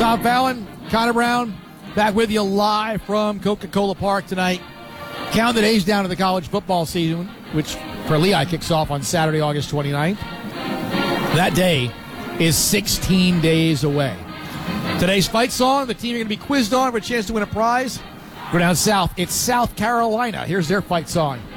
Tom Fallon, Connor Brown, back with you live from Coca-Cola Park tonight. Count the days down to the college football season, which for Lehigh kicks off on Saturday, August 29th. That day is 16 days away. Today's fight song, the team you're going to be quizzed on for a chance to win a prize. Go down south. It's South Carolina. Here's their fight song.